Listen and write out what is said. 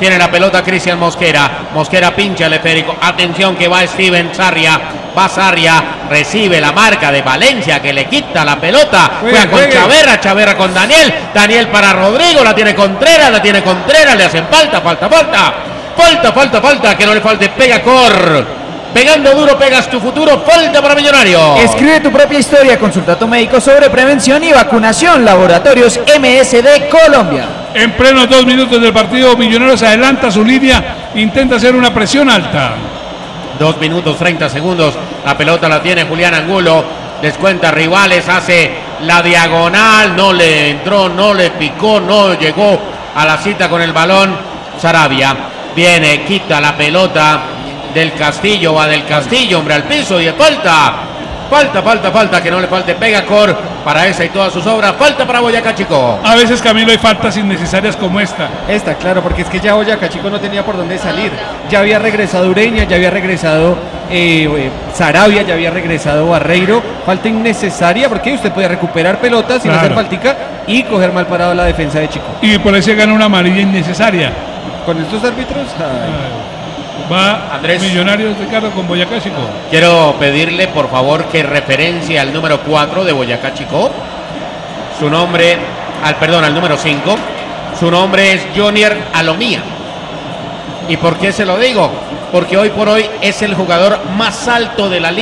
Tiene la pelota Cristian Mosquera. Mosquera pincha el esférico. Atención que va Steven Sarria. Va Sarria. Recibe la marca de Valencia que le quita la pelota. Juega con Chaverra. Chaverra con Daniel. Daniel para Rodrigo. La tiene Contreras. Le hacen falta. Falta. Que no le falte. Pega Cor. Pegando duro, pegas tu futuro. Falta para Millonarios. Escribe tu propia historia. Consulta a tu médico sobre prevención y vacunación. Laboratorios MSD Colombia. En pleno 2 minutos del partido, Millonarios adelanta su línea. Intenta hacer una presión alta. 2 minutos 30 segundos. La pelota la tiene Julián Angulo. Descuenta rivales. Hace la diagonal. No le entró, no le picó, no llegó a la cita con el balón. Sarabia viene, quita la pelota del Castillo, va del Castillo, hombre, al piso y falta, que no le falte. Pega Cor para esa y todas sus obras. Falta para Boyacá Chico. A veces, Camilo, hay faltas innecesarias como esta. Claro, porque es que ya Boyacá Chico no tenía por dónde salir. Ya había regresado Ureña, ya había regresado Sarabia, ya había regresado Barreiro. Falta innecesaria, porque usted puede recuperar pelotas sin hacer faltica y coger mal parado la defensa de Chico. Y por eso gana una amarilla innecesaria. Con estos árbitros. Va Andrés. Millonarios, Ricardo, con Boyacá Chico. Quiero pedirle por favor que referencie al número 4 de Boyacá Chico. Su nombre, al número 5. Su nombre es Jonier Alomía. ¿Y por qué se lo digo? Porque hoy por hoy es el jugador más alto de la liga.